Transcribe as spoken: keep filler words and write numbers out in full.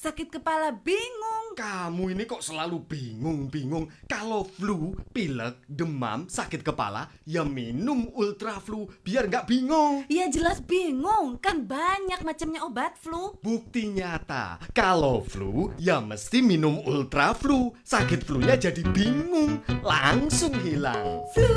sakit kepala bingung. Kamu ini kok selalu bingung-bingung. Kalau flu, pilek, demam, sakit kepala, ya minum Ultra Flu biar nggak bingung. Ya jelas bingung, kan banyak macamnya obat flu. Bukti nyata, kalau flu, ya mesti minum Ultra Flu. Sakit flu-nya jadi bingung, langsung hilang.